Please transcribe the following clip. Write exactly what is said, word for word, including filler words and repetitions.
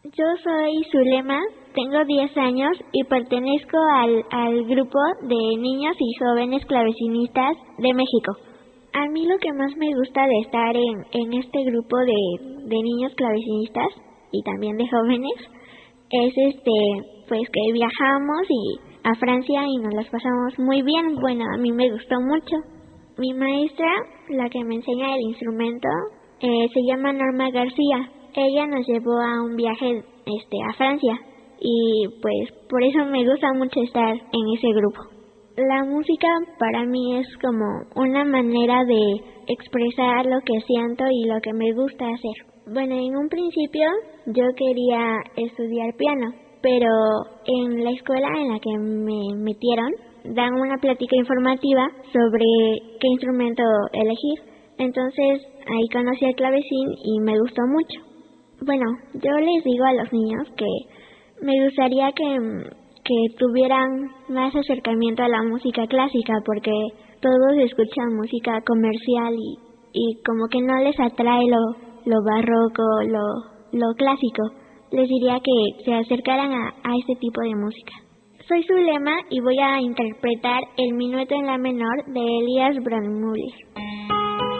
Yo soy Zulema, tengo diez años y pertenezco al, al grupo de niños y jóvenes clavecinistas de México. A mí lo que más me gusta de estar en, en este grupo de, de niños clavecinistas y también de jóvenes es este pues que viajamos y a Francia y nos las pasamos muy bien. Bueno, a mí me gustó mucho. Mi maestra, la que me enseña el instrumento, eh, se llama Norma García. Ella nos llevó a un viaje este a Francia y pues por eso me gusta mucho estar en ese grupo. La música para mí es como una manera de expresar lo que siento y lo que me gusta hacer. Bueno, en un principio yo quería estudiar piano, pero en la escuela en la que me metieron dan una plática informativa sobre qué instrumento elegir. Entonces ahí conocí el clavecín y me gustó mucho. Bueno, yo les digo a los niños que me gustaría que, que tuvieran más acercamiento a la música clásica porque todos escuchan música comercial y, y como que no les atrae lo, lo barroco, lo, lo clásico. Les diría que se acercaran a, a este tipo de música. Soy Zulema y voy a interpretar el Minueto en la menor de Elias Brandmüller.